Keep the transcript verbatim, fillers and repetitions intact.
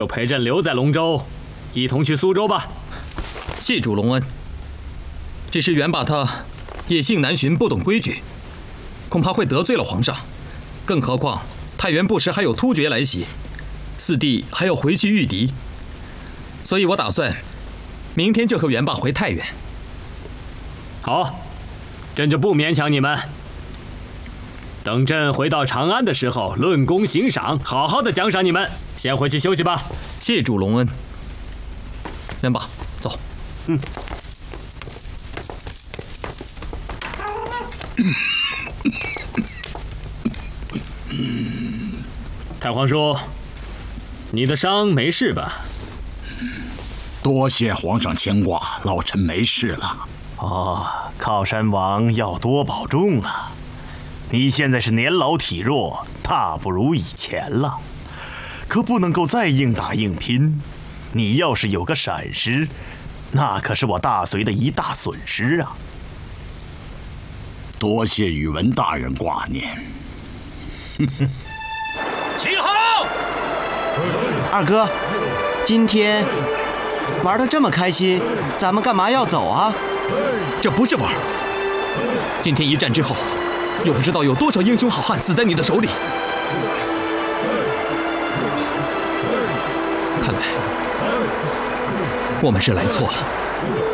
就陪朕留在龙州，一同去苏州吧。 谢主隆恩。只是袁霸他野性难驯，不懂规矩，恐怕会得罪了皇上。更何况太原不时还有突厥来袭，四弟还要回去御敌，所以我打算明天就和袁霸回太原。 好，朕就不勉强你们。等朕回到长安的时候，论功行赏，好好的奖赏你们。先回去休息吧。 谢主隆恩。袁霸，走。 嗯。太皇叔，你的伤没事吧？ 多谢皇上牵挂，老臣没事了。 哦，靠山王要多保重啊！你现在是年老体弱，大不如以前了，可不能够再硬打硬拼。你要是有个闪失，那可是我大隋的一大损失啊！ 多谢宇文大人挂念。 起好！ 二哥，今天玩得这么开心，咱们干嘛要走啊？ 这不是玩，今天一战之后，又不知道有多少英雄好汉死在你的手里。看来我们是来错了。